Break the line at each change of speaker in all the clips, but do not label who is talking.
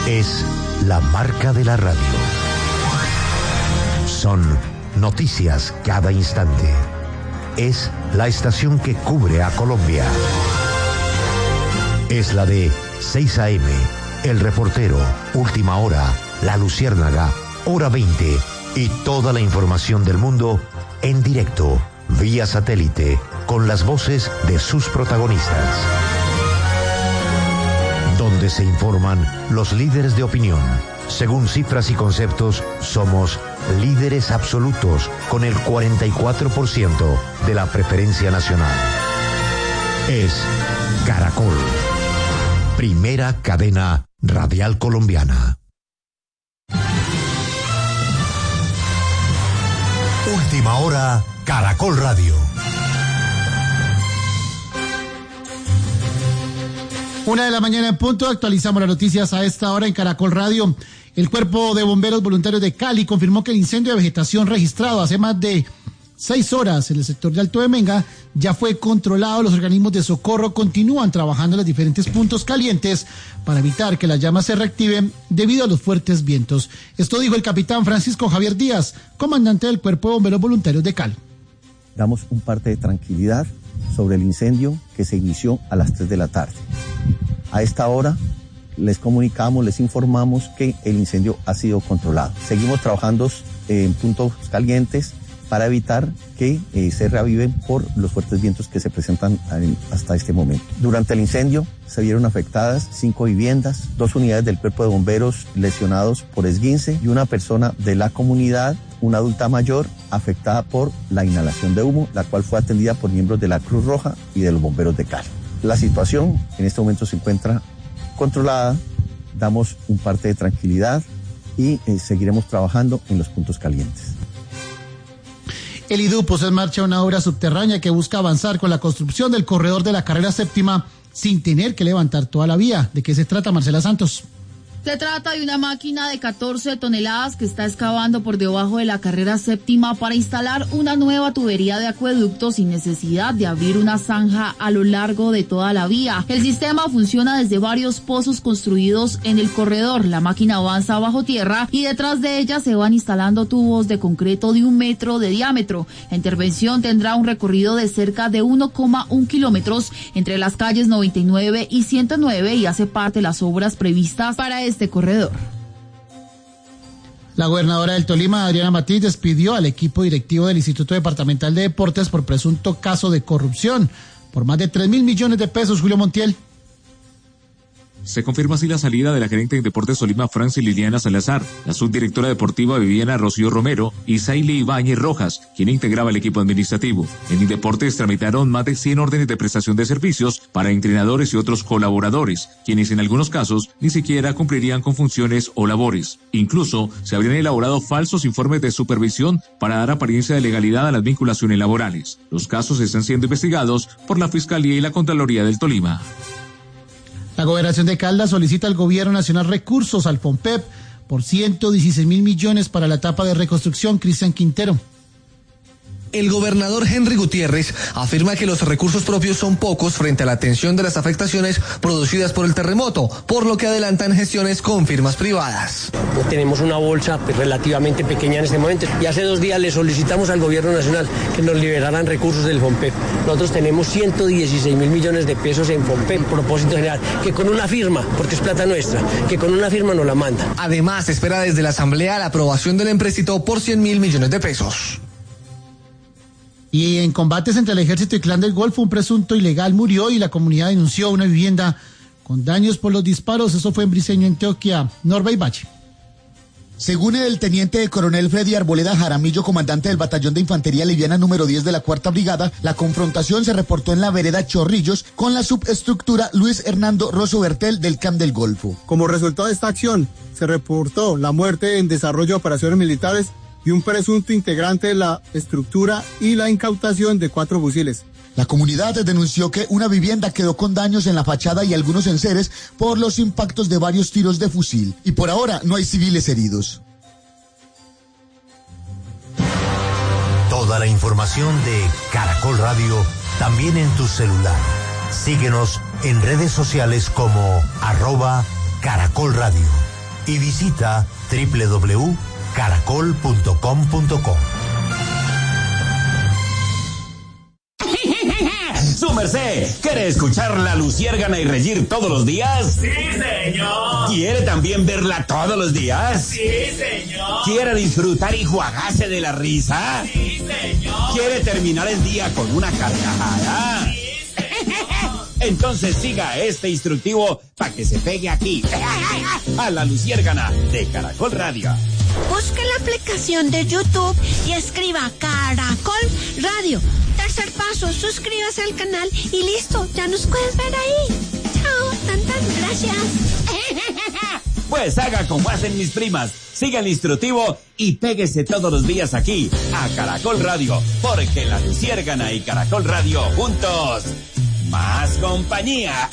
Es la marca de la radio. Son noticias cada instante. Es la estación que cubre a Colombia. Es la de 6 AM, El Reportero, Última Hora, La Luciérnaga, Hora 20 y toda la información del mundo en directo, vía satélite, con las voces de sus protagonistas. Donde se informan los líderes de opinión. Según cifras y conceptos, somos líderes absolutos con el 44% de la preferencia nacional. Es Caracol, primera cadena radial colombiana. Última Hora, Caracol Radio.
1:00 a.m. en punto. Actualizamos las noticias a esta hora en Caracol Radio. El Cuerpo de Bomberos Voluntarios de Cali confirmó que el incendio de vegetación registrado hace más de 6 horas en el sector de Alto de Menga ya fue controlado. Los organismos de socorro continúan trabajando en los diferentes puntos calientes para evitar que las llamas se reactiven debido a los fuertes vientos. Esto dijo el capitán Francisco Javier Díaz, comandante del Cuerpo de Bomberos Voluntarios de Cali.
Damos un parte de tranquilidad sobre el incendio que se inició a las 3 de la tarde. A esta hora les comunicamos, les informamos que el incendio ha sido controlado. Seguimos trabajando en puntos calientes para evitar que se reaviven por los fuertes vientos que se presentan hasta este momento. Durante el incendio se vieron afectadas 5 viviendas, 2 unidades del Cuerpo de Bomberos lesionados por esguince y una persona de la comunidad, una adulta mayor, afectada por la inhalación de humo, la cual fue atendida por miembros de la Cruz Roja y de los bomberos de Cali. La situación en este momento se encuentra controlada, damos un parte de tranquilidad y seguiremos trabajando en los puntos calientes.
El IDU puso en marcha una obra subterránea que busca avanzar con la construcción del corredor de la carrera séptima sin tener que levantar toda la vía. ¿De qué se trata, Marcela Santos?
Se trata de una máquina de 14 toneladas que está excavando por debajo de la carrera séptima para instalar una nueva tubería de acueducto sin necesidad de abrir una zanja a lo largo de toda la vía. El sistema funciona desde varios pozos construidos en el corredor. La máquina avanza bajo tierra y detrás de ella se van instalando tubos de concreto de 1 metro de diámetro. La intervención tendrá un recorrido de cerca de 1,1 kilómetros entre las calles 99 y 109 y hace parte de las obras previstas para este corredor.
La gobernadora del Tolima, Adriana Matiz, despidió al equipo directivo del Instituto Departamental de Deportes por presunto caso de corrupción por más de 3.000 millones de pesos. Julio Montiel.
Se confirma así la salida de la gerente de Deportes Tolima, Francis Liliana Salazar, la subdirectora deportiva Viviana Rocío Romero y Saily Ibáñez Rojas, quien integraba el equipo administrativo. En Indeportes tramitaron más de 100 órdenes de prestación de servicios para entrenadores y otros colaboradores, quienes en algunos casos ni siquiera cumplirían con funciones o labores. Incluso se habrían elaborado falsos informes de supervisión para dar apariencia de legalidad a las vinculaciones laborales. Los casos están siendo investigados por la Fiscalía y la Contraloría del Tolima.
La Gobernación de Caldas solicita al Gobierno Nacional recursos al FOMPEP por 116.000 millones para la etapa de reconstrucción. Cristian Quintero.
El gobernador Henry Gutiérrez afirma que los recursos propios son pocos frente a la atención de las afectaciones producidas por el terremoto, por lo que adelantan gestiones con firmas privadas.
Tenemos una bolsa relativamente pequeña en este momento y hace 2 días le solicitamos al gobierno nacional que nos liberaran recursos del FOMPEP. Nosotros tenemos 116.000 millones de pesos en FOMPEP, propósito general, que con una firma, porque es plata nuestra, que con una firma nos la manda.
Además, espera desde la Asamblea la aprobación del empréstito por 100.000 millones de pesos.
Y en combates entre el ejército y clan del Golfo, un presunto ilegal murió y la comunidad denunció una vivienda con daños por los disparos. Eso fue en Briceño, Antioquia. Norbey Bache.
Según el teniente coronel Freddy Arboleda Jaramillo, comandante del batallón de infantería liviana número 10 de la 4ª Brigada, la confrontación se reportó en la vereda Chorrillos con la subestructura Luis Hernando Rosso Bertel del Camp del Golfo.
Como resultado de esta acción, se reportó la muerte en desarrollo de operaciones militares de un presunto integrante de la estructura y la incautación de 4 fusiles.
La comunidad denunció que una vivienda quedó con daños en la fachada y algunos enseres por los impactos de varios tiros de fusil. Y por ahora no hay civiles heridos.
Toda la información de Caracol Radio también en tu celular. Síguenos en redes sociales como @Caracol Radio. y visita www.caracol.com.co.
Su merced, ¿quiere escuchar La Luciérgana y reír todos los días?
¡Sí, señor!
¿Quiere también verla todos los días?
¡Sí, señor!
¿Quiere disfrutar y juagarse de la risa?
¡Sí, señor!
¿Quiere terminar el día con una carcajada?
¡Sí, señor!
Entonces siga este instructivo para que se pegue aquí, a La Luciérgana de Caracol Radio.
Busque la aplicación de YouTube y escriba Caracol Radio. Tercer paso, suscríbase al canal y listo, ya nos puedes ver ahí. Chao, gracias.
Pues haga como hacen mis primas, siga el instructivo y péguese todos los días aquí, a Caracol Radio, porque La Luciérgana y Caracol Radio juntos, más compañía.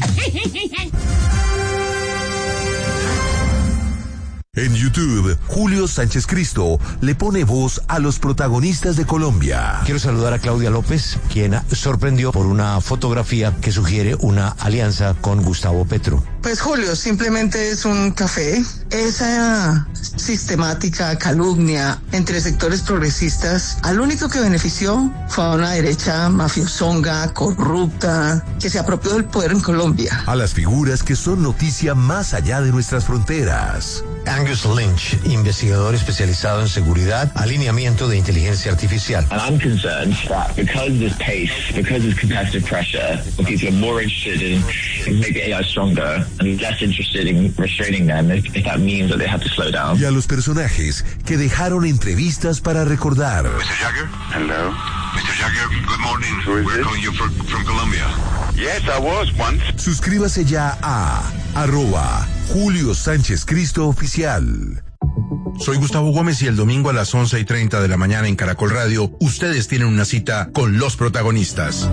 En YouTube, Julio Sánchez Cristo le pone voz a los protagonistas de Colombia.
Quiero saludar a Claudia López, quien sorprendió por una fotografía que sugiere una alianza con Gustavo Petro.
Pues Julio, simplemente es un café. Esa sistemática calumnia entre sectores progresistas, al único que benefició fue a una derecha mafiosonga, corrupta, que se apropió del poder en Colombia.
A las figuras que son noticia más allá de nuestras fronteras.
Angus Lynch, investigador especializado en seguridad, alineamiento de inteligencia artificial.
And I'm concerned that because of this pace, because of this competitive pressure, people are more interested in making AI stronger and less interested in restraining them if that means that they have to slow down.
Y a los personajes que dejaron entrevistas para recordar.
Mr. Jagger? Hello. Mr. Jagger, good morning. We're calling you from Colombia. Yes, I was once.
Suscríbase ya a @Julio Sánchez Cristo Oficial.
Soy Gustavo Gómez y el domingo a las 11:30 de la mañana en Caracol Radio, ustedes tienen una cita con los protagonistas.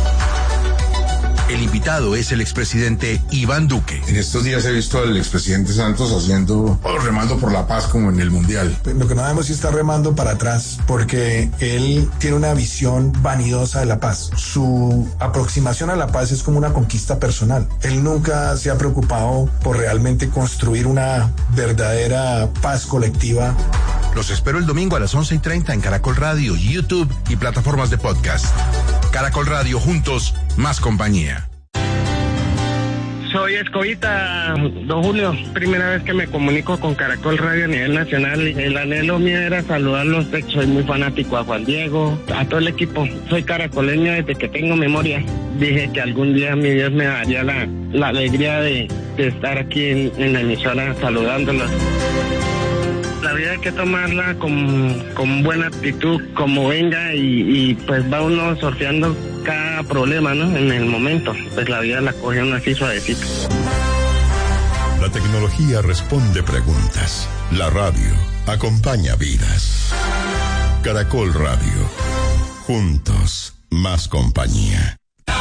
El invitado es el expresidente Iván Duque.
En estos días he visto al expresidente Santos remando por la paz como en el Mundial.
Lo que no sabemos es si está remando para atrás, porque él tiene una visión vanidosa de la paz. Su aproximación a la paz es como una conquista personal. Él nunca se ha preocupado por realmente construir una verdadera paz colectiva.
Los espero el domingo a las 11:30 en Caracol Radio, YouTube y plataformas de podcast. Caracol Radio, juntos, más compañía.
Soy Escobita, don Julio. Primera vez que me comunico con Caracol Radio a nivel nacional. El anhelo mío era saludarlos. Soy muy fanático a Juan Diego, a todo el equipo. Soy caracoleño desde que tengo memoria. Dije que algún día mi Dios me daría la alegría de estar aquí en la emisora saludándolos. La vida hay que tomarla con buena actitud, como venga, y pues va uno sorteando cada problema, ¿no? En el momento, pues la vida la coge uno así suavecito.
La tecnología responde preguntas. La radio acompaña vidas. Caracol Radio. Juntos, más compañía.